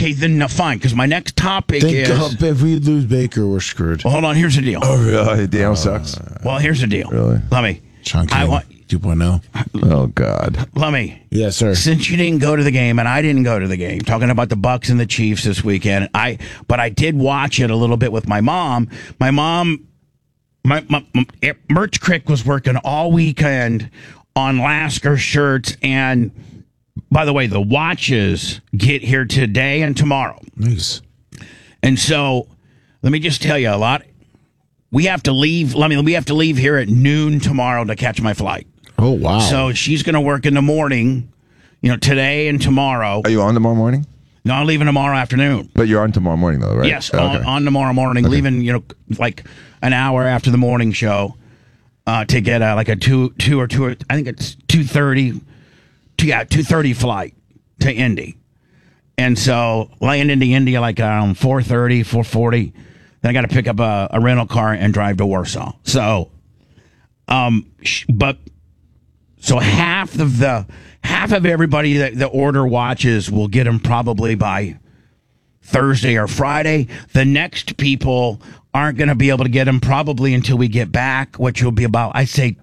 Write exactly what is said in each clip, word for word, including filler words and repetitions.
okay, then no, fine, because my next topic Think is... up if we lose Baker, we're screwed. Well, hold on, here's the deal. Oh, really? Daniel sucks? Well, here's the deal. Really? Let me... Sean I King, want, two point oh. Oh, God. let me... Yes, sir. Since you didn't go to the game and I didn't go to the game, talking about the Bucks and the Chiefs this weekend, I but I did watch it a little bit with my mom. My mom, my, my, my Merch Crick was working all weekend on Lasker shirts, and by the way, the watches get here today and tomorrow. Nice. And so, let me just tell you a lot. We have to leave. Let me. We have to leave here at noon tomorrow to catch my flight. Oh, wow. So she's going to work in the morning, you know, today and tomorrow. Are you on tomorrow morning? No, I'm leaving tomorrow afternoon. But you're on tomorrow morning, though, right? Yes, Oh, on, okay. on tomorrow morning, Okay. leaving, you know, like an hour after the morning show uh, to get a, like a two, two or two. I think it's two thirty. Yeah, two thirty flight to Indy, and so land into Indy like around four thirty, four forty. Then I got to pick up a, a rental car and drive to Warsaw. So, um, sh- but. So half of the half of everybody that, that order watches will get them probably by Thursday or Friday. The next people aren't going to be able to get them probably until we get back, which will be about, I say,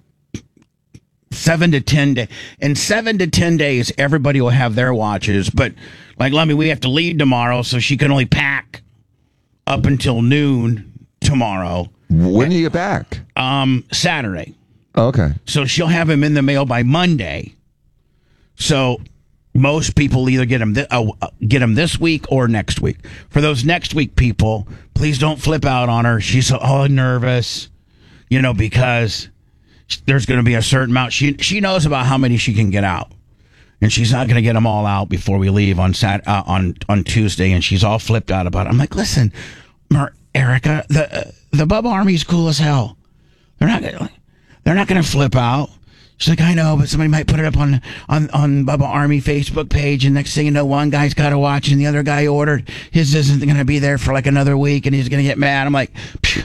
seven to ten days. In seven to ten days, everybody will have their watches. But like, let me, we have to leave tomorrow, so she can only pack up until noon tomorrow. When do you get back? Um, Saturday. Oh, okay. So she'll have him in the mail by Monday. So most people either get him th- uh, get him this week or next week. For those next week people, please don't flip out on her. She's so oh, nervous, you know, because there's going to be a certain amount. She she knows about how many she can get out, and she's not going to get them all out before we leave on Sat uh, on on Tuesday. And she's all flipped out about it. I'm like, listen, Mer- Erica, the uh, the Bubba Army's cool as hell. They're not gonna. They're not going to flip out. She's like, I know, but somebody might put it up on, on, on Bubba Army Facebook page, and next thing you know, one guy's got to watch, and the other guy ordered. His isn't going to be there for like another week, and he's going to get mad. I'm like,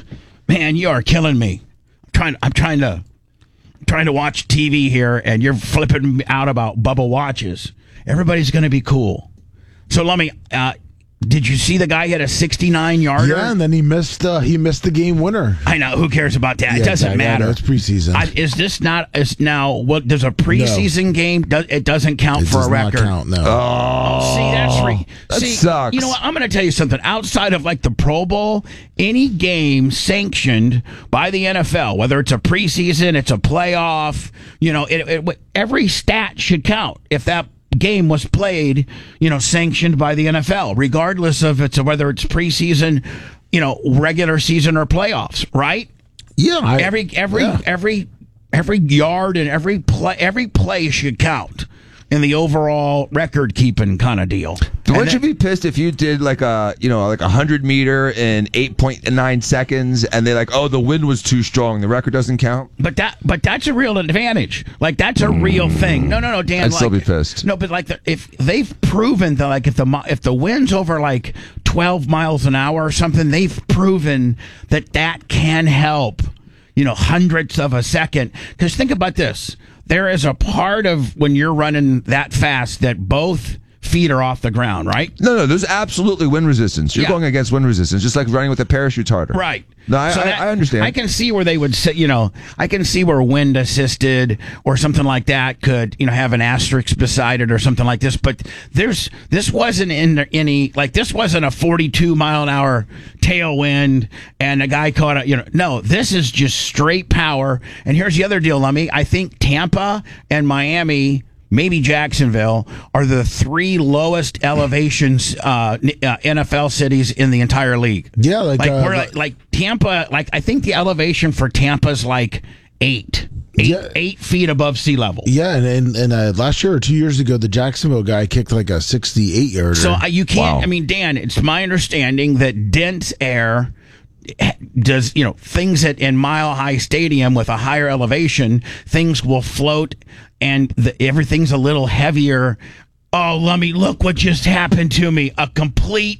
man, you are killing me. I'm trying, I'm trying to, I'm trying to watch T V here, and you're flipping me out about Bubba watches. Everybody's going to be cool. So let me. Uh, Did you see the guy hit a sixty-nine yarder? Yeah, and then he missed uh, he missed the game winner. I know. Who cares about that? Yeah, it doesn't yeah, matter. no, it's preseason. I, is this not? Is now what? There's a preseason No. game. Does, it doesn't count It for does a not record. count, no. Oh, See, that's re- that see, sucks. You know what? I'm going to tell you something. Outside of like the Pro Bowl, any game sanctioned by the N F L, whether it's a preseason, it's a playoff, you know, it, it, every stat should count if that game was played, you know, sanctioned by the N F L, regardless of it's whether it's preseason, you know, regular season or playoffs, right? Yeah, I, every every yeah. every every yard and every play every play should count in the overall record keeping kind of deal. Wouldn't you be pissed if you did like a you know like a hundred meter in eight point nine seconds and they're like, oh, the wind was too strong, the record doesn't count? But that but that's a real advantage. Like that's a real thing. No, no, no, Dan. I'd like, still be pissed. No, but like the, if they've proven that like if the if the wind's over like twelve miles an hour or something, they've proven that that can help. You know, hundredths of a second. Because think about this. There is a part of when you're running that fast that both feet are off the ground, right? No, no, there's absolutely wind resistance. You're Yeah. going against wind resistance, just like running with a parachute harder. Right. No, I, So I, that- I understand. I can see where they would say, you know, I can see where wind assisted or something like that could, you know, have an asterisk beside it or something like this. But there's, this wasn't in any, like, this wasn't a forty-two mile an hour tailwind and a guy caught a, you know, no, this is just straight power. And here's the other deal, Lummy. I think Tampa and Miami, maybe Jacksonville, are the three lowest elevations uh, uh, N F L cities in the entire league. Yeah, like, like uh, we're like, like Tampa. Like I think the elevation for Tampa's like eight, eight, Yeah. eight feet above sea level. Yeah, and and, and uh, last year or two years ago, the Jacksonville guy kicked like a sixty-eight yarder. So uh, you can't. Wow. I mean, Dan, it's my understanding that dense air does, you know, things at in Mile High Stadium with a higher elevation, things will float and the, everything's a little heavier. Oh, let me look what just happened to me. A complete,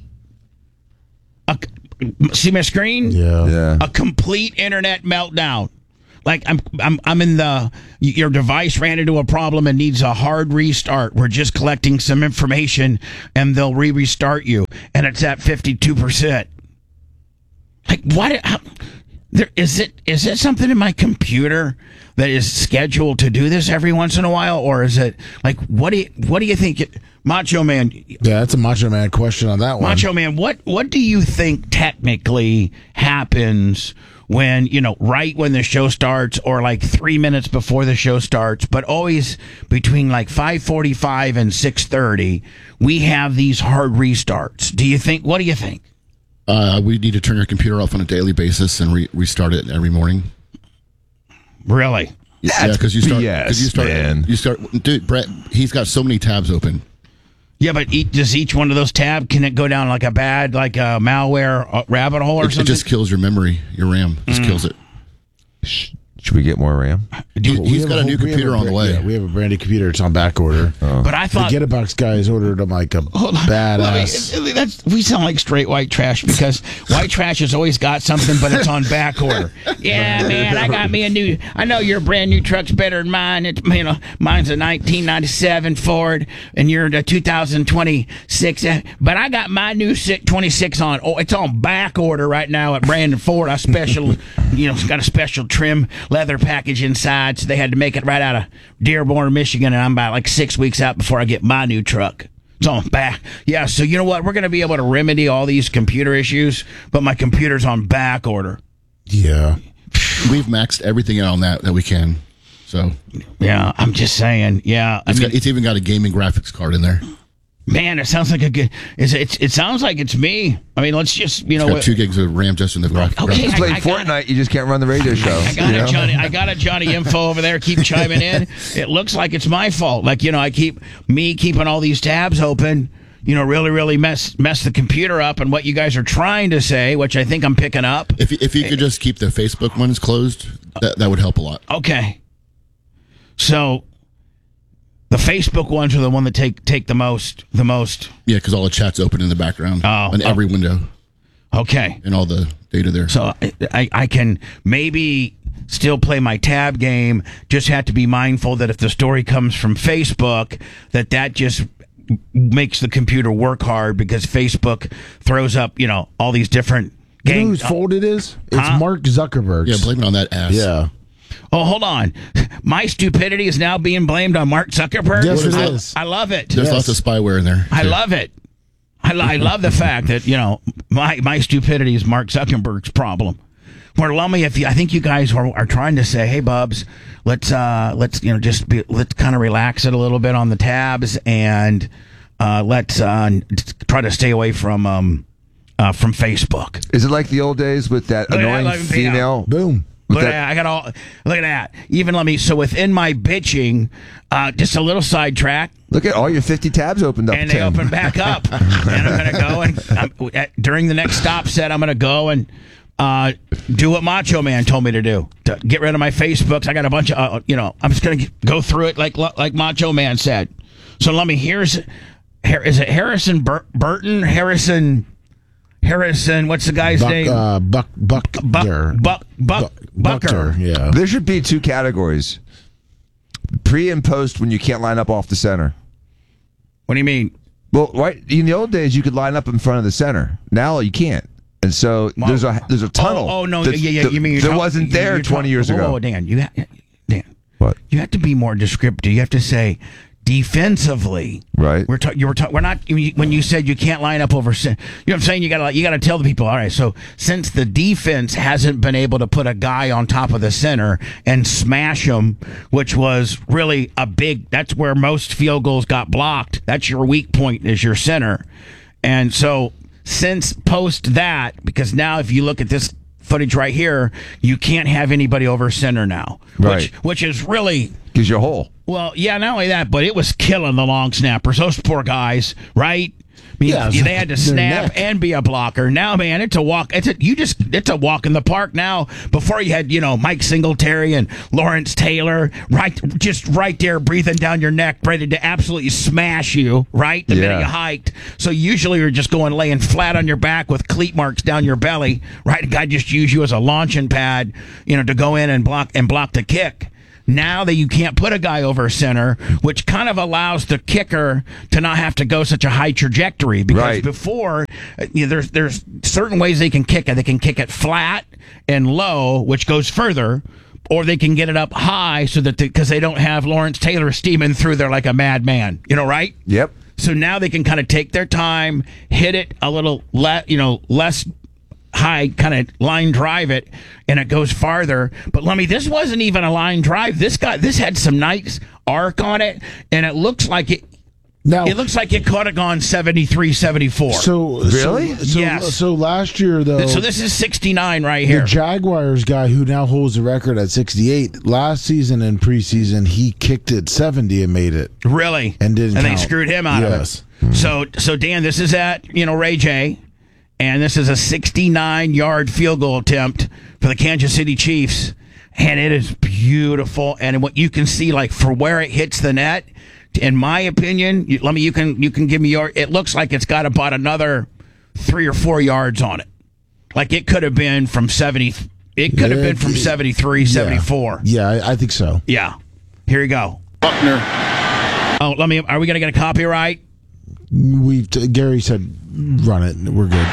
a, see my screen? yeah, yeah. A complete internet meltdown. Like I'm, I'm, I'm in the. Your device ran into a problem and needs a hard restart. We're just collecting some information, and they'll re-restart you. and it's at fifty-two percent. Like, what? How, there, is it is it something in my computer that is scheduled to do this every once in a while, or is it like what do you what do you think? It, Macho Man, Yeah, that's a Macho Man question on that one. Macho Man, what what do you think technically happens when, you know, right when the show starts or like three minutes before the show starts, but always between like five forty-five and six thirty, we have these hard restarts? Do you think? What do you think? Uh, we need to turn your computer off on a daily basis and re- restart it every morning. Really? Yeah, because you start. B S, Cause you start. man. You start. Dude, Brett. He's got so many tabs open. Yeah, but each, does each one of those tab, can it go down like a bad, like a malware uh, rabbit hole or It, it something? just kills your memory, your RAM. Just kills it. Should we get more RAM? He, We he's have got a whole- new we have computer a on the bra- way. Yeah, we have a brand new computer. It's on back order. But I The thought... Get a Box guys ordered them like a Hold on. badass. Let me- That's, we sound like straight white trash because white trash has always got something, but it's on back order. Yeah, man, I got me a new. I know your brand new truck's better than mine. It's, you know, mine's a nineteen ninety-seven Ford, and you're the two thousand twenty-six. uh, But I got my new si- twenty-six on. Oh, it's on back order right now at Brandon Ford. I special, you know, it's got a special trim leather package inside, so they had to make it right out of Dearborn, Michigan, and I'm about like six weeks out before I get my new truck. It's on back. Yeah, so you know what? We're going to be able to remedy all these computer issues, but my computer's on back order. Yeah. We've maxed everything out on that that we can. So Yeah, I'm just saying. Yeah, I it's, mean, got, it's even got a gaming graphics card in there. man, it sounds like a good. It's, it's, it sounds like it's me. I mean, let's just, you know It's got what? two gigs of RAM just in the graph- Okay, graphics. I- Playing I got it. Fortnite, you just can't run the radio show. I got you it, know? Johnny. I got a Johnny info over there. Keep chiming in. It looks like it's my fault. Like, you know, I keep me keeping all these tabs open. You know, really, really mess mess the computer up. And what you guys are trying to say, which I think I'm picking up. If you- if you could just keep the Facebook ones closed, that that would help a lot. Okay. So the Facebook ones are the one that take take the most the most. Yeah, because all the chat's open in the background Oh, on oh. every window Okay. and all the data there. So I, I, I can maybe still play my tab game. Just have to be mindful that if the story comes from Facebook, that that just makes the computer work hard because Facebook throws up, you know, all these different You know games. whose fault it is? It's Huh? Mark Zuckerberg's. yeah, blame it on that ass. Yeah. Oh, hold on. My stupidity is now being blamed on Mark Zuckerberg. Yes, it I, is. I love it. There's Yes. lots of spyware in there. I too. love it. I, lo- I love the fact that, you know, my, my stupidity is Mark Zuckerberg's problem. Where Lummy, if you, I think you guys are, are trying to say, hey, Bubs, let's uh, let's you know just be, let's kind of relax it a little bit on the tabs and uh, let's uh, try to stay away from um, uh, from Facebook. Is it like the old days with that Look at that, annoying let me be female? Boom. With Look at that- that. I got all. Look at that. Even let me. So within my bitching, uh, just a little sidetrack. Look at all your fifty tabs opened up. And they Tim. open back up. And I'm going to go and um, at, during the next stop set, I'm going to go and uh, do what Macho Man told me to do. To get rid of my Facebooks. I got a bunch of, uh, you know, I'm just going to go through it like like Macho Man said. So let me, here's, here, is it Harrison Bur- Burton? Harrison, Harrison, what's the guy's Buck, name? uh, Buck, Buck, Buck, Buck, Buck, Bucker. Yeah. There should be two categories: pre and post when you can't line up off the center. What do you mean? Well, right in the old days, you could line up in front of the center. Now you can't, and so Well, there's a there's a tunnel. Oh, oh no, that's- yeah, yeah. that- You mean you're that talk- wasn't you're- there you're twenty talk- years whoa, ago? whoa, Dan, you, ha- Dan, What? you have to be more descriptive. You have to say defensively. Right. We're ta- you were ta- we're not when you said you can't line up over. You know what I'm saying? You got to you got to tell the people. All right. So since the defense hasn't been able to put a guy on top of the center and smash him, which was really a big. That's where most field goals got blocked. That's your weak point is your center, and so since post that, because now if you look at this footage right here, you can't have anybody over center now, Right. which which is really. Because you're whole. Well, yeah, not only that, but it was killing the long snappers. Those poor guys, right? I mean, Yeah, they had to their snap neck. and be a blocker. Now, man, it's a walk. It's a you just it's a walk in the park now. Before you had, you know, Mike Singletary and Lawrence Taylor, right, just right there, breathing down your neck, ready to absolutely smash you, right? The minute Yeah. you hiked. So usually you're just going laying flat on your back with cleat marks down your belly, right? A guy just use you as a launching pad, you know, to go in and block and block the kick. Now that you can't put a guy over center, which kind of allows the kicker to not have to go such a high trajectory. Because Right. before, uh, you know, there's there's certain ways they can kick it. They can kick it flat and low, which goes further, or they can get it up high so that because they, they don't have Lawrence Taylor steaming through there like a madman. You know, right? Yep. So now they can kind of take their time, hit it a little, le- you know, less high, kind of line drive it, and it goes farther. But let me, this wasn't even a line drive. This guy, this had some nice arc on it, and it looks like it. Now, It looks like it could have gone seventy-three, seventy-four. So Really? So, so, Yes. so last year though, So this is sixty-nine right the here. Jaguars guy who now holds the record at sixty-eight. Last season in preseason, he kicked it seventy and made it. Really? And didn't And they count. screwed him out Yes. of it. So, so Dan, this is at, you know, Ray J, and this is a sixty-nine yard field goal attempt for the Kansas City Chiefs. And it is beautiful. And what you can see, like, for where it hits the net, in my opinion, you, let me, you can, you can give me your, it looks like it's got about another three or four yards on it. Like it could have been from seventy, it could have been from seventy-three, seventy-four. Yeah, I, I think so. Yeah. Here you go. Buckner. Oh, let me, are we going to get a copyright? We Gary said, "Run it. We're good."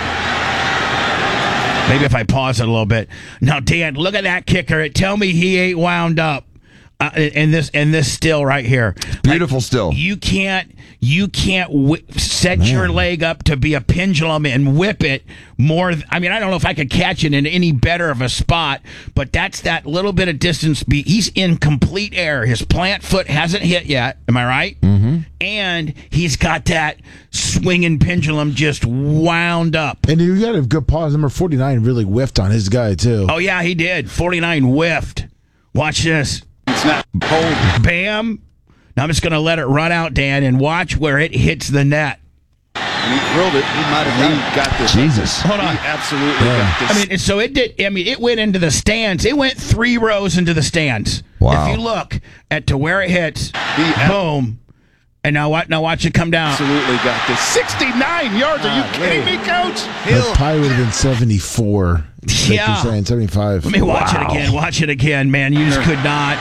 Maybe if I pause it a little bit. Now, Dan, look at that kicker. Tell me he ain't wound up. Uh, and this and this still right here. Beautiful Like, still. You can't you can't whi set your leg up to be a pendulum and whip it more. Th- I mean, I don't know if I could catch it in any better of a spot, but that's that little bit of distance. Be he's in complete air. His plant foot hasn't hit yet. Am I right? Mm-hmm. And he's got that swinging pendulum just wound up. And you got a good pause. Number forty-nine really whiffed on his guy too. Oh yeah, he did. forty-nine whiffed. Watch this. It's not hold. Bam. Now I'm just going to let it run out, Dan, and watch where it hits the net. And he drilled it. He might have he got this. Jesus. Hold on. He absolutely got this. I mean, and so it did. I mean, it went into the stands. It went three rows into the stands. Wow. If you look at to where it hits, He ab- boom. And now what? Now watch it come down. absolutely got this. sixty-nine yards. Are you kidding me, Coach? Hill. That probably would have been seventy-four. Like Yeah. you're saying, seventy-five. Let me watch it again. Watch it again, man. You just could not.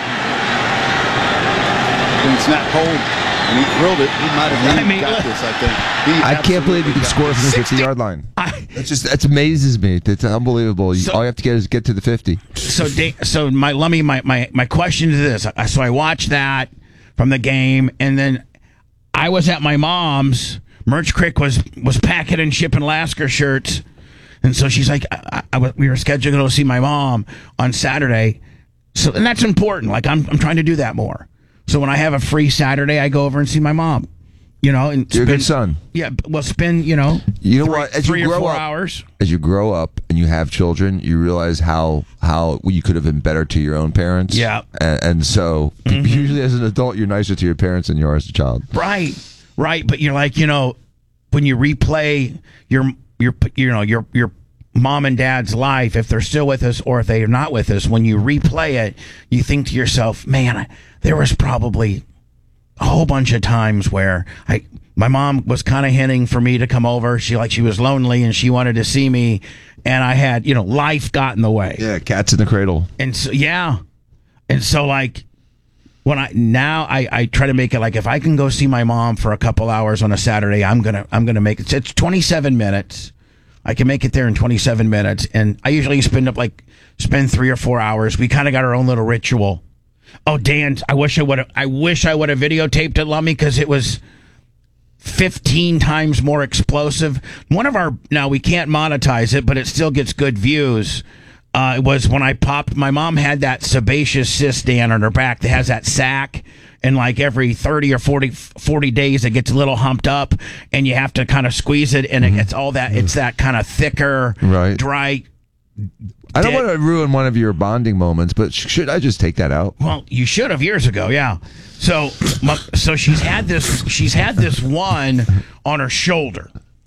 And it's not hold. And he drilled it. He might have I mean, got look. this, I think. He I can't believe you absolutely can got score this. from the sixty fifty-yard line. I, That's just that amazes me. It's unbelievable. You, So- all you have to get is get to the fifty. so da- so my let me my, my my question is this. I- So I watched that from the game, and then I was at my mom's. Merch Crick was was packing and shipping Lasker shirts, and so she's like, I, I, I- we were scheduled to go see my mom on Saturday. So and that's important. Like I'm I'm trying to do that more. So when I have a free Saturday, I go over and see my mom. You know, and You're a spend, good son. Yeah, well, spend you know You know three, what? As three you or grow four up, hours. as you grow up and you have children, you realize how how you could have been better to your own parents. Yeah. and, and so Mm-hmm. usually as an adult, you're nicer to your parents than you are as a child. Right, right. But you're like, you know, when you replay your your you know your your mom and dad's life, if they're still with us or if they're not with us, when you replay it, you think to yourself, man, I, there was probably a whole bunch of times where I my mom was kind of hinting for me to come over. She like she was lonely and she wanted to see me, and I had you know life got in the way. Yeah, cats in the cradle. And so, yeah. And so, like, when I now I, I try to make it like if I can go see my mom for a couple hours on a Saturday, I'm gonna I'm gonna make it. It's twenty-seven minutes. I can make it there in twenty-seven minutes, and I usually spend up like spend three or four hours. We kind of got our own little ritual. Oh, Dan, I wish I would have. I wish I would have videotaped it, Lummy, because it was fifteen times more explosive. One of our now we can't monetize it, but it still gets good views. Uh, it was when I popped. My mom had that sebaceous cyst, Dan, on her back that has that sac, and like every thirty or forty, forty days, it gets a little humped up, and you have to kind of squeeze it, and it gets all that. It's that kind of thicker, Right. dry. I don't Dead. want to ruin one of your bonding moments, but sh- should I just take that out? Well, you should have years ago, yeah. So, my, so she's had this. She's had this one on her shoulder,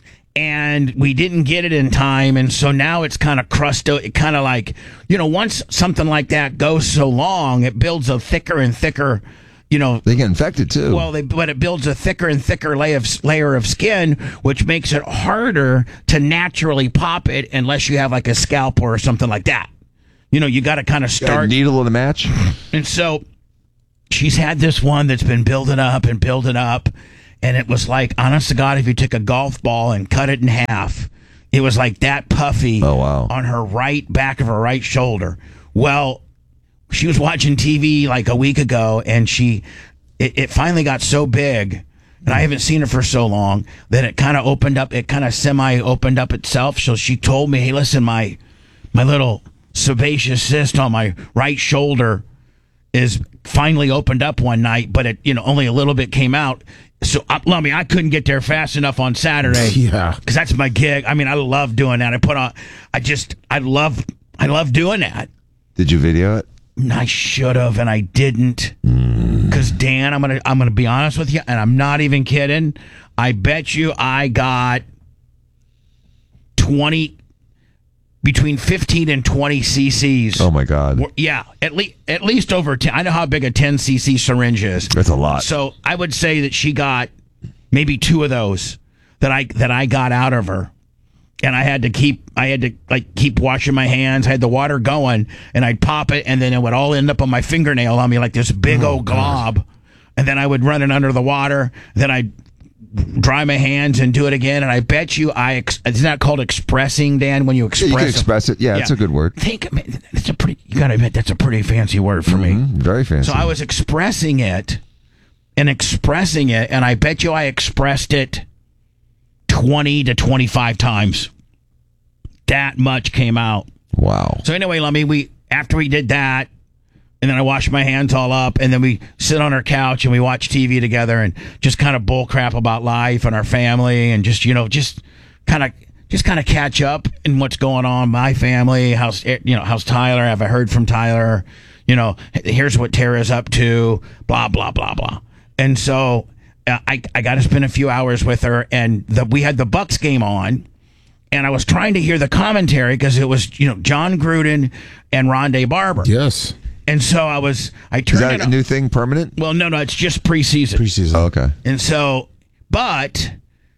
and we didn't get it in time, and so now it's kind of crusted. It kind of like you know, once something like that goes so long, it builds a thicker and thicker, you know. They get infected too. Well, they, but it builds a thicker and thicker layer of, layer of skin, which makes it harder to naturally pop it unless you have like a scalpel or something like that. You know, you got to kind of Got a start. needle in a match. And so she's had this one that's been building up and building up. and it was like, honest to God, if you took a golf ball and cut it in half, it was like that puffy Oh, wow. on her right back of her right shoulder. Well, she was watching T V like a week ago, and she it, it finally got so big, and I haven't seen it for so long, that it kind of opened up, it kind of semi-opened up itself. So she told me, hey, listen, my my little sebaceous cyst on my right shoulder is finally opened up one night, but it, you know, only a little bit came out. So, I, I mean, I couldn't get there fast enough on Saturday. Yeah. Because that's my gig. I mean, I love doing that. I put on, I just, I love, I love doing that. Did you video it? I should have, and I didn't. Because Dan, I'm gonna, I'm gonna be honest with you, and I'm not even kidding. I bet you I got twenty, between fifteen and twenty cc's. Oh my God. Yeah, at least at least over ten. I know how big a ten cc syringe is. That's a lot. So I would say that she got maybe two of those that I that I got out of her, and I had to keep I had to like keep washing my hands. I had the water going, and I'd pop it, and then it would all end up on my fingernail on me like this big Oh, old glob, and then I would run it under the water. Then I'd dry my hands and do it again. And I bet you I ex- it's not called expressing, Dan, when you express you can it. express it. Yeah, it's a good word. Think, man, that's a pretty. You gotta admit that's a pretty fancy word for me. Mhm, very fancy. So I was expressing it and expressing it, and I bet you I expressed it twenty to twenty-five times. That much came out. Wow. So anyway, let me. We after we did that, and then I washed my hands all up, and then we sit on our couch and we watch T V together and just kind of bull crap about life and our family, and just you know just kind of just kind of catch up in what's going on. My family, how's you know how's Tyler? Have I heard from Tyler? You know, here's what Tara's up to. Blah blah blah blah. And so uh, I I got to spend a few hours with her, and the, we had the Bucks game on. And I was trying to hear the commentary because it was, you know, John Gruden and Rondé Barber. Yes. And so I was, I Is turned that it a on. new thing, permanent? Well, no, no, it's just preseason. Preseason. Oh, okay. And so, but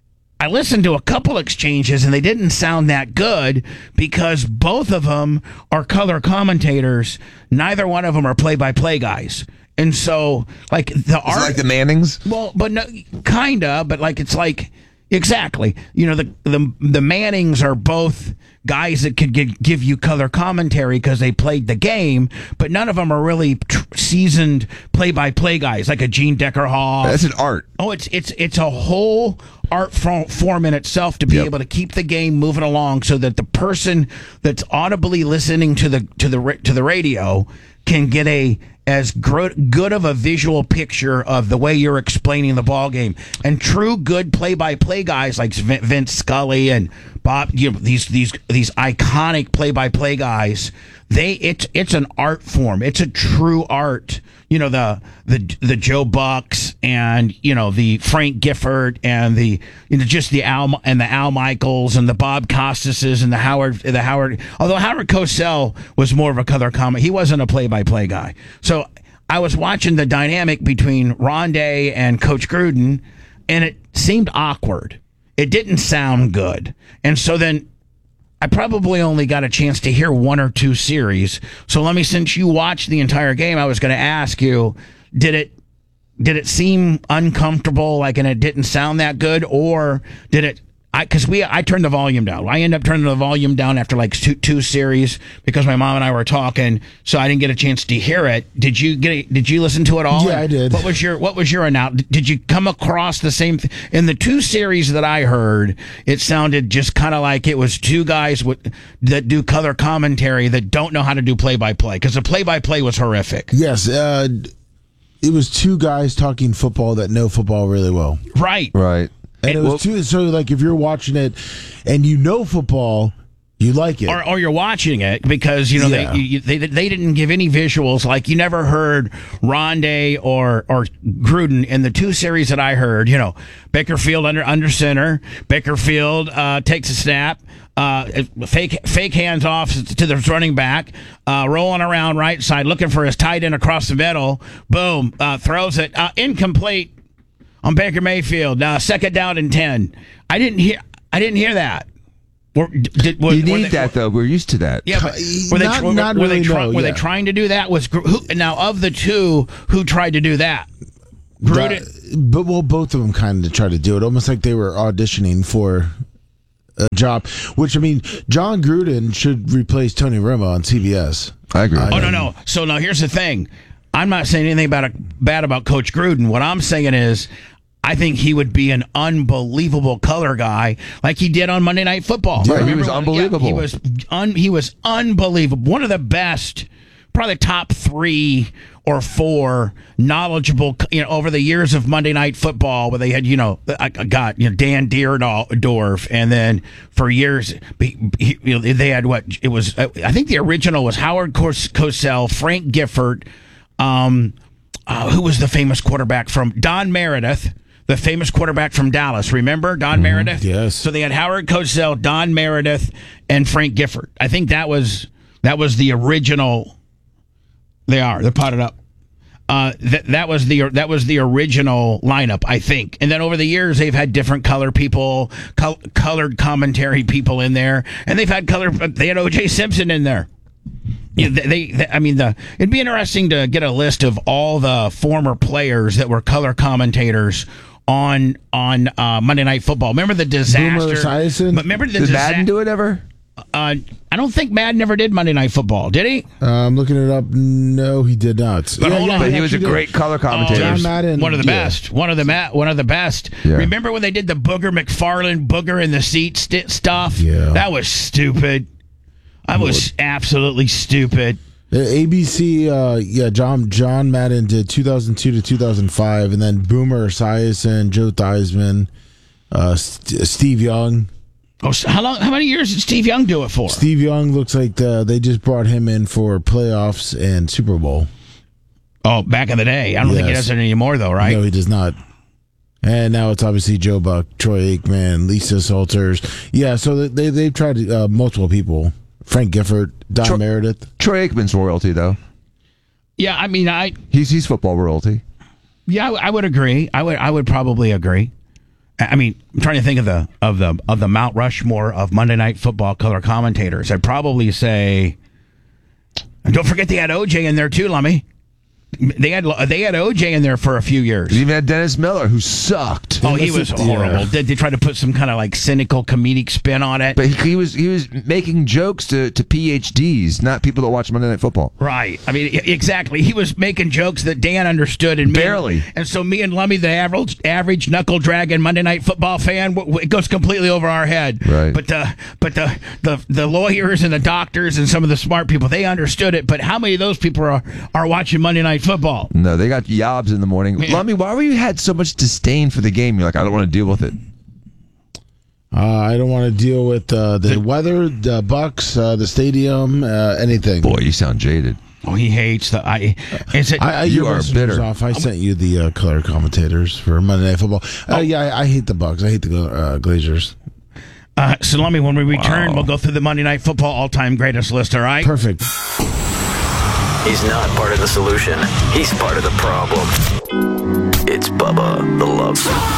I listened to a couple exchanges and they didn't sound that good because both of them are color commentators. Neither one of them are play-by-play guys. And so, like the Is it art, like the Mannings? well, but no, kinda, but like it's like exactly. You know, the the the Mannings are both guys that could give, give you color commentary because they played the game, but none of them are really tr- seasoned play-by-play guys like a Gene Deckerhoff. That's an art. Oh, it's it's it's a whole art form, form in itself to be Yep. able to keep the game moving along, so that the person that's audibly listening to the to the ra- to the radio can get a as gro- good of a visual picture of the way you're explaining the ball game. And true good play-by-play guys like Vin- Vince Scully and Bob, you know, these these these iconic play-by-play guys, they it's it's an art form. It's a true art. You know, the the the Joe Bucks and you know the Frank Gifford and the you know just the Al and the Al Michaels and the Bob Costases and the Howard the Howard. Although Howard Cosell was more of a color comment, he wasn't a play-by-play guy. So I was watching the dynamic between Rondé and Coach Gruden, and it seemed awkward. It didn't sound good, and so then I probably only got a chance to hear one or two series. So let me, since you watched the entire game, I was going to ask you, did it did it seem uncomfortable, like, and it didn't sound that good, or did it? I because we I turned the volume down. I ended up turning the volume down after like two two series because my mom and I were talking, so I didn't get a chance to hear it. Did you get? it- Did you listen to it all? Yeah, I did. What was your What was your announcement? Did you come across the same th- in the two series that I heard? It sounded just kind of like it was two guys with, that do color commentary that don't know how to do play by play because the play by play was horrific. Yes. Uh, it was two guys talking football that know football really well. Right. Right. And it was two, so like if you're watching it and you know football, you like it. Or, or you're watching it because you know Yeah. they, you, they they didn't give any visuals. Like you never heard Rondé or or Gruden in the two series that I heard. You know, Bakerfield under under center. Bakerfield uh, takes a snap. Uh, fake fake hands off to the running back, uh, rolling around right side, looking for his tight end across the middle. Boom, uh, throws it uh, incomplete on Baker Mayfield. Now second down and ten. I didn't hear. I didn't hear that. Were, did, were, You were need they, that, though. We're used to that. Yeah, but were they Not- were, not were they really, try, no, were they yeah. trying to do that? Was Gr- who, now of the two who tried to do that? Gruden. That- but well, both of them kind of tried to do it, almost like they were auditioning for a job. Which I mean, John Gruden should replace Tony Romo on C B S. I agree. Oh, no, no. So now here's the thing. I'm not saying anything about a, bad about Coach Gruden. What I'm saying is I think he would be an unbelievable color guy like he did on Monday Night Football. Right, he Remember was when- unbelievable. Yeah, he was un, he was unbelievable. One of the best, probably top three or four knowledgeable, you know, over the years of Monday Night Football, where they had, you know, I got, you know, Dan Deerdorf, and then for years, he, he, you know, they had what it was. I think the original was Howard Cos- Cosell, Frank Gifford, um, uh, who was the famous quarterback from Don Meredith. The famous quarterback from Dallas. Remember Don mm-hmm. Meredith? Yes. So they had Howard Cosell, Don Meredith, and Frank Gifford. I think that was that was the original. They are. They're potted up. Uh, that that was the that was the original lineup, I think. And then over the years, they've had different color people, col- colored commentary people in there, and they've had color. They had O J Simpson in there. Yeah, they, they, I mean, the it'd be interesting to get a list of all the former players that were color commentators on on uh, Monday Night Football. Remember the disaster? Boomer Esiason? But remember the Did disa- Madden do it ever? Uh, I don't think Madden ever did Monday Night Football, did he? Uh, I'm looking it up. No, he did not. But hold on. But he was a actually great did. color commentator. John Madden, One of the yeah. best. One of the ma- one of the best. Yeah. Remember when they did the Booger McFarlane Booger in the seat st- stuff? Yeah. That was stupid. That was absolutely stupid. Uh, A B C, uh, yeah, John John Madden did two thousand two to two thousand five, and then Boomer Esiason, Joe Theismann, uh, St- Steve Young. Oh, so how long? How many years did Steve Young do it for? Steve Young looks like the, they just brought him in for playoffs and Super Bowl. Oh, back in the day. I don't think he Yes. does it anymore, though, right? No, he does not. And now it's obviously Joe Buck, Troy Aikman, Lisa Salters. Yeah, so they, they, they've tried uh, multiple people. Frank Gifford, Don Tro- Meredith. Troy Aikman's royalty, though. Yeah, I mean, I He's he's football royalty. yeah, I, I would agree. I would I would probably agree. I I mean, I'm trying to think of the of the of the Mount Rushmore of Monday Night Football color commentators. I'd probably say, and don't forget they had O J in there too, Lummy. They had they had O J in there for a few years. You even had Dennis Miller, who sucked. Oh, he was That's a- horrible. yeah. They, they tried to put some kind of like cynical comedic spin on it. But he, he was he was making jokes to, to P H Ds, not people that watch Monday Night Football. Right. I mean, e- exactly. He was making jokes that Dan understood and me- Barely. And so me and Lummy, the average average knuckle dragging Monday Night Football fan, w- w- it goes completely over our head. Right. But the but the, the the lawyers and the doctors and some of the smart people, they understood it. But how many of those people are are watching Monday Night Football? No, they got yobs in the morning. Yeah. Lummy, why were you had so much disdain for the game? You're like, I don't want to deal with it. Uh, I don't want to deal with uh, the weather, the Bucks, uh, the stadium, uh, anything. Boy, you sound jaded. Oh, he hates the. I. Is it? I, I, You your are messengers bitter. Off. I sent you the uh, color commentators for Monday Night Football. Uh, yeah, I, I hate the Bucks. I hate the uh, Glazers. uh, so Lummy, when we return, we'll go through the Monday Night Football all-time greatest list. All right. Perfect. He's not part of the solution. He's part of the problem. It's Bubba the Love Sponge.